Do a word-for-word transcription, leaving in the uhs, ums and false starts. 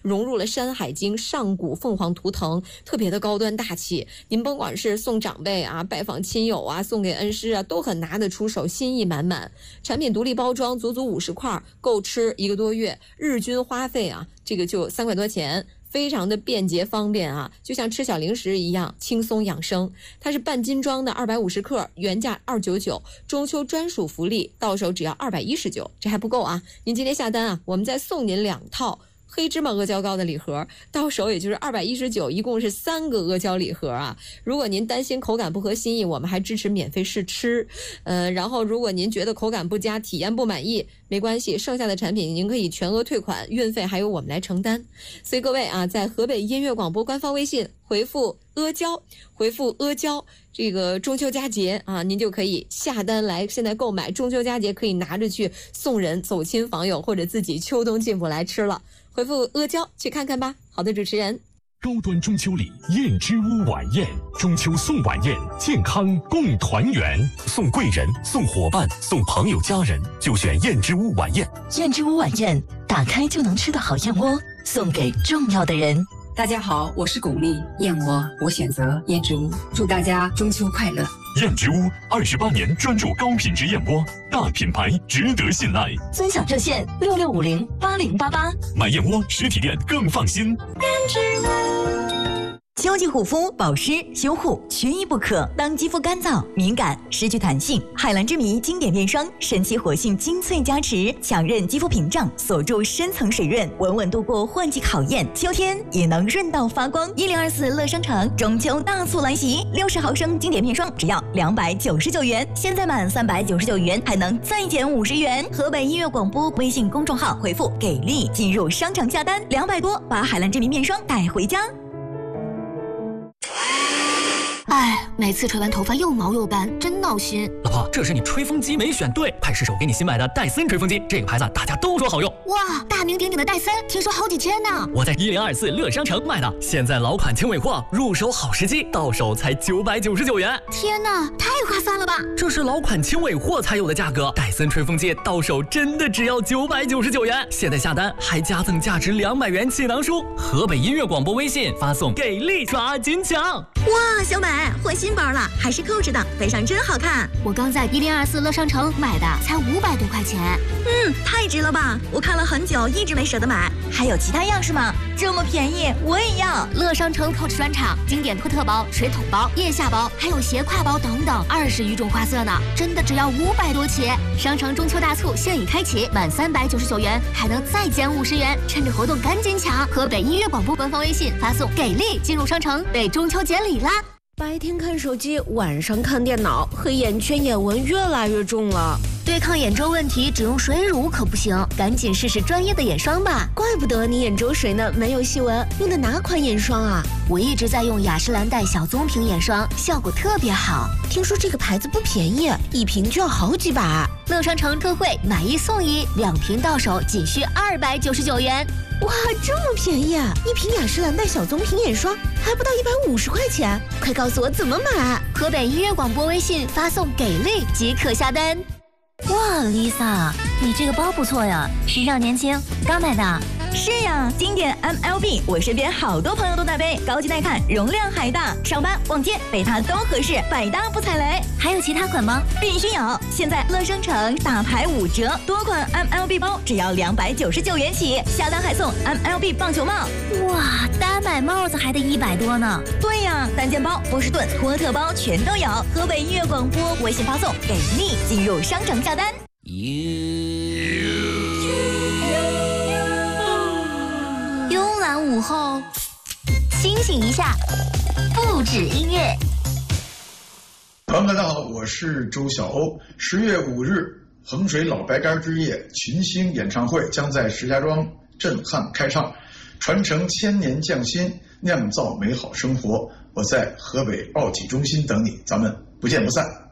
融入了《山海经》上古凤凰图腾，特别的高端大气。您甭管是送长辈啊、拜访亲友啊、送给恩师啊，都很拿得出手，心意满满。产品独立包装，足足五十块，够吃一个多月，日均花费啊，这个就三块多钱。非常的便捷方便啊，就像吃小零食一样轻松养生。它是半斤装的二百五十克，原价二百九十九，中秋专属福利，到手只要二百一十九，这还不够啊！您今天下单啊，我们再送您两套黑芝麻阿胶糕的礼盒，到手也就是二百一十九，一共是三个阿胶礼盒啊。如果您担心口感不合心意，我们还支持免费试吃。呃，然后如果您觉得口感不佳，体验不满意，没关系，剩下的产品您可以全额退款，运费还由我们来承担。所以各位啊，在河北音乐广播官方微信回复阿胶，回复阿胶，这个中秋佳节啊，您就可以下单来现在购买，中秋佳节可以拿着去送人、走亲访友，或者自己秋冬进补来吃了。回复阿胶去看看吧。好的，主持人。 高端中秋礼燕之屋晚宴，中秋送晚宴，健康共团圆，送贵人、送伙伴、送朋友家人，就选燕之屋晚宴。 燕之屋晚宴，打开就能吃的好燕窝，送给重要的人。 大家好，我是巩俐，燕窝我选择燕之屋，祝大家中秋快乐。 燕之屋二十八年专注高品质燕窝，大品牌值得信赖。 尊享热线六六五零八零八八， 买燕窝实体店更放心。 燕之屋。秋季护肤、保湿、修护缺一不可。当肌肤干燥、敏感、失去弹性，海蓝之谜经典面霜神奇活性精粹加持，强韧肌肤屏障，锁住深层水润，稳稳度过换季考验。秋天也能润到发光。一零二四乐商城中秋大促来袭，六十毫升经典面霜只要两百九十九元，现在满三百九十九元还能再减五十元。河北音乐广播微信公众号回复给力进入商场下单，两百多把海蓝之谜面霜带回家。 哎，每次吹完头发又毛又干，真闹心。 老婆，这是你吹风机没选对，派试手给你新买的戴森吹风机，这个牌子大家都说好用。 哇，大名鼎鼎的戴森，听说好几千呢。 我在一零二四乐商城买的，现在老款轻尾货，入手好时机，到手才九百九十九元。 天哪，太划算了吧！ 这是老款轻尾货才有的价格，戴森吹风机到手真的只要九百九十九元。现在下单还加赠价值两百元气囊书。河北音乐广播微信发送给力抓紧抢。 哇，小美换新包了，还是扣着的，背上真好看。 我刚在一零二四乐商城买的，才五百多块钱。 嗯，太值了吧！我看了很久，一直没舍得买。还有其他样式吗？这么便宜，我也要。 乐商城 Coach 专场，经典托特包、水桶包、腋下包，还有斜挎包等等，二十余种花色呢，真的只要五百多起。商城中秋大促现已开启，满三百九十九元还能再减五十元，趁着活动赶紧抢！河北音乐广播官方微信发送给力进入商城，为中秋节礼啦！ 白天看手机，晚上看电脑，黑眼圈、眼纹越来越重了。 对抗眼周问题，只用水乳可不行，赶紧试试专业的眼霜吧。 怪不得你眼周水呢没有细纹，用的哪款眼霜啊？ 我一直在用雅诗兰黛小棕瓶眼霜，效果特别好。 听说这个牌子不便宜，一瓶就要好几百。 乐商城特惠，买一送一，两瓶到手仅需二百九十九元。 哇，这么便宜啊！一瓶雅诗兰黛小棕瓶眼霜还不到一百五十块钱，快告诉我怎么买！ 河北音乐广播微信发送给力即可下单。 哇 ，Lisa， 你这个包不错呀，时尚年轻，刚买的。 是呀，经典 M L B， 我身边好多朋友都在背，高级耐看，容量还大，上班逛街背它都合适，百搭不踩雷。 还有其他款吗？ 必须有！现在乐商城大牌五折，多款 M L B 包只要两百九十九元起，下单还送 M L B 棒球帽。 哇，单买帽子还得一百多呢。 对呀，单肩包、波士顿、托特包全都有。河北音乐广播微信发送给力进入商城下单。 慵懒午后，清醒一下，不止音乐。 朋友们，大家好，我是周晓欧。十月五日，衡水老白干之夜群星演唱会将在石家庄震撼开唱，传承千年匠心，酿造美好生活。我在河北奥体中心等你，咱们不见不散。